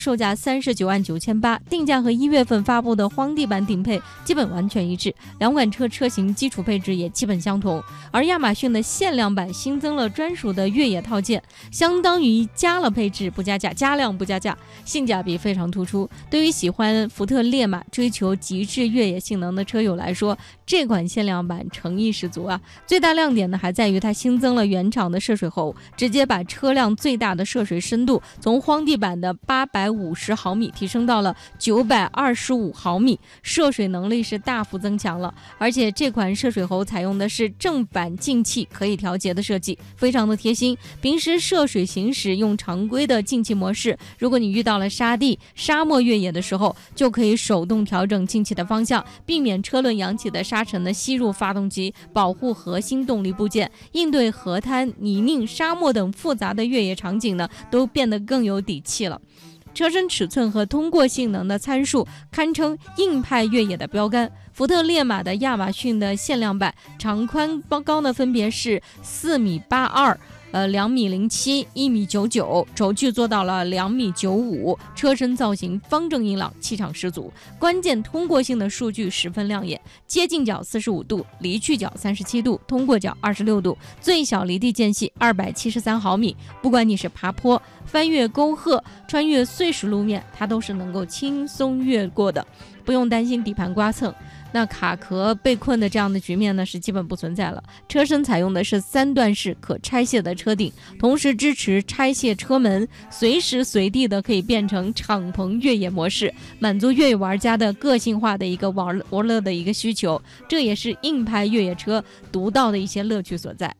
售价39.98万，定价和1月份发布的荒地版顶配基本完全一致，两款车车型基础配置也基本相同。而亚马逊的限量版新增了专属的越野套件，相当于加了配置不加价，加量不加价，性价比非常突出。对于喜欢福特烈马、追求极致越野性能的车友来说，这款限量版诚意十足啊！最大亮点呢还在于它新增了原厂的涉水喉，直接把车辆最大的涉水深度从荒地版的850毫米提升到了925毫米，涉水能力是大幅增强了。而且这款涉水喉采用的是正反进气可以调节的设计，非常的贴心。平时涉水行驶用常规的进气模式，如果你遇到了沙地、沙漠越野的时候，就可以手动调整进气的方向，避免车轮扬起的沙尘的吸入发动机，保护核心动力部件。应对河滩、泥泞、沙漠等复杂的越野场景呢，都变得更有底气了。车身尺寸和通过性能的参数堪称硬派越野的标杆。福特烈马的亚马逊的限量版长宽高呢分别是4.82米、2.07米、1.99米，轴距做到了2.95米，车身造型方正硬朗，气场十足。关键通过性的数据十分亮眼，接近角45度，离去角37度，通过角26度，最小离地间隙273毫米。不管你是爬坡、翻越沟壑、穿越碎石路面，它都是能够轻松越过的，不用担心底盘刮蹭。那卡壳被困的这样的局面呢是基本不存在了。车身采用的是3段式可拆卸的车顶，同时支持拆卸车门，随时随地的可以变成敞篷越野模式，满足越野玩家的个性化的一个玩乐的一个需求，这也是硬派越野车独到的一些乐趣所在。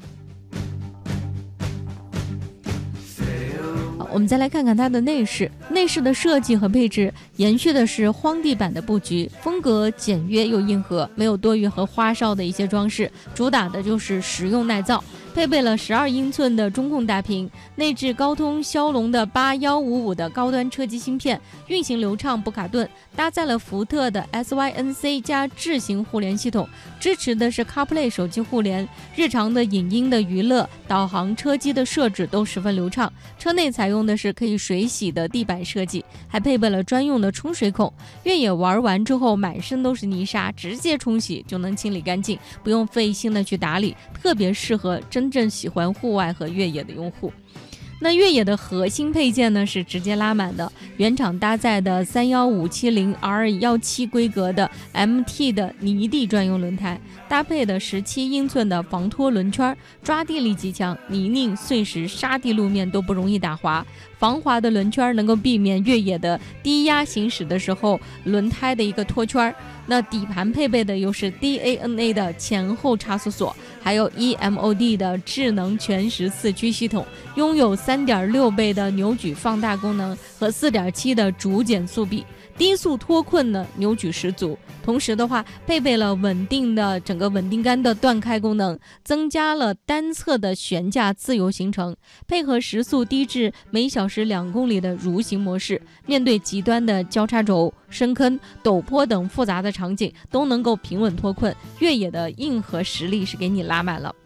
我们再来看看它的内饰的设计和配置延续的是荒地版的布局，风格简约又硬核，没有多余和花哨的一些装饰，主打的就是实用耐造。配备了12英寸的中控大屏，内置高通骁龙的8155的高端车机芯片，运行流畅不卡顿，搭载了福特的 SYNC 加智行互联系统，支持的是 CarPlay 手机互联，日常的影音的娱乐、导航、车机的设置都十分流畅。车内采用的是可以水洗的地板设计，还配备了专用的冲水孔，越野玩完之后满身都是泥沙，直接冲洗就能清理干净，不用费心的去打理，特别适合真正喜欢户外和越野的用户。那越野的核心配件呢是直接拉满的，原厂搭载的31570R17规格的 MT 的泥地专用轮胎，搭配的17英寸的防脱轮圈，抓地力极强，泥泞、碎石、沙地路面都不容易打滑。防滑的轮圈能够避免越野的低压行驶的时候轮胎的一个脱圈。那底盘配备的又是 DANA 的前后差速锁，还有 EMOD 的智能全时四驱系统，拥有3.6倍的扭矩放大功能和4.7的主减速比，低速脱困呢扭矩十足。同时的话，配备了整个稳定杆的断开功能，增加了单侧的悬架自由行程，配合时速低至每小时2公里的蠕行模式，面对极端的交叉轴、深坑、陡坡等复杂的场景都能够平稳脱困，越野的硬核实力是给你拉满了。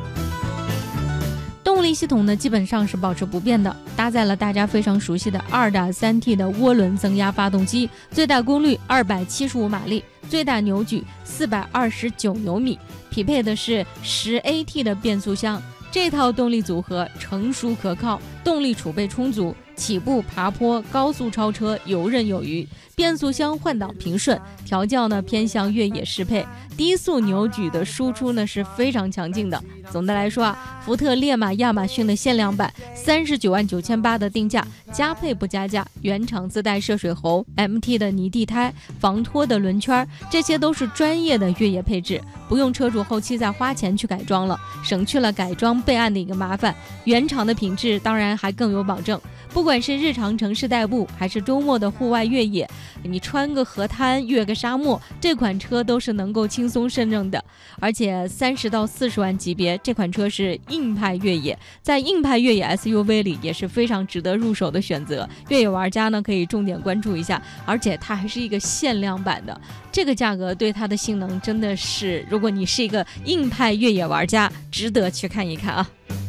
动力系统呢基本上是保持不变的，搭载了大家非常熟悉的 2.3T 的涡轮增压发动机，最大功率275马力，最大扭矩429牛米，匹配的是10AT 的变速箱。这套动力组合成熟可靠，动力储备充足，起步、爬坡、高速超车游刃有余，变速箱换挡平顺，调教呢偏向越野适配，低速扭矩的输出呢是非常强劲的。总的来说啊，福特烈马亚马逊的限量版39.98万的定价，加配不加价，原厂自带涉水喉、MT 的泥地胎、防脱的轮圈，这些都是专业的越野配置，不用车主后期再花钱去改装了，省去了改装备案的一个麻烦。原厂的品质当然还更有保证，不管是日常城市代步还是周末的户外越野，你穿个河滩越个沙漠，这款车都是能够轻松胜任的。而且30到40万级别，这款车是硬派越野，在硬派越野 SUV 里也是非常值得入手的选择，越野玩家呢可以重点关注一下。而且它还是一个限量版的，这个价格对它的性能真的是，如果你是一个硬派越野玩家，值得去看一看啊。